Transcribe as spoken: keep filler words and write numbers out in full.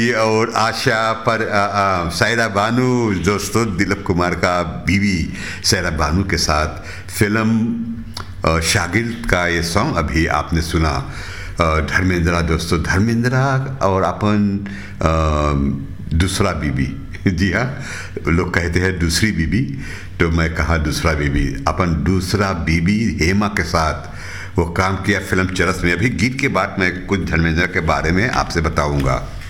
ये और आशा पर आ, आ, सायरा बानू, दोस्तों दिलीप कुमार का बीवी सायरा बानू के साथ फिल्म शागिर्द का ये सॉन्ग अभी आपने सुना। धर्मेंद्रा, दोस्तों धर्मेंद्रा और अपन दूसरा बीबी, जी हाँ, लोग कहते हैं दूसरी बीबी, तो मैं कहा दूसरा बीबी, अपन दूसरा बीबी हेमा के साथ वो काम किया फिल्म चरस में। अभी गीत के बाद मैं कुछ धर्मेंद्र के बारे में आपसे बताऊंगा।